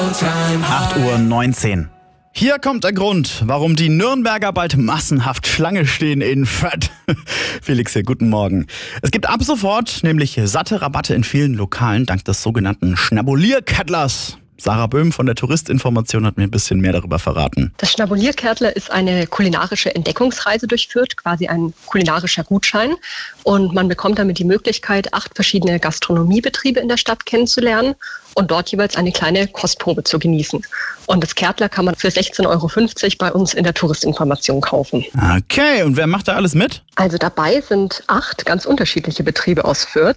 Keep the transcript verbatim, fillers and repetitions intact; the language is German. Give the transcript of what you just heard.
acht Uhr neunzehn. Hier kommt der Grund, warum die Nürnberger bald massenhaft Schlange stehen in Fürth. Felix hier, guten Morgen. Es gibt ab sofort nämlich satte Rabatte in vielen Lokalen dank des sogenannten Schnabulierkärtlers. Sarah Böhm von der Touristinformation hat mir ein bisschen mehr darüber verraten. Das Schnabulierkärtler ist eine kulinarische Entdeckungsreise durch Fürth, quasi ein kulinarischer Gutschein. Und man bekommt damit die Möglichkeit, acht verschiedene Gastronomiebetriebe in der Stadt kennenzulernen und dort jeweils eine kleine Kostprobe zu genießen. Und das Kärtler kann man für sechzehn Euro fünfzig bei uns in der Touristinformation kaufen. Okay, und wer macht da alles mit? Also dabei sind acht ganz unterschiedliche Betriebe aus Fürth.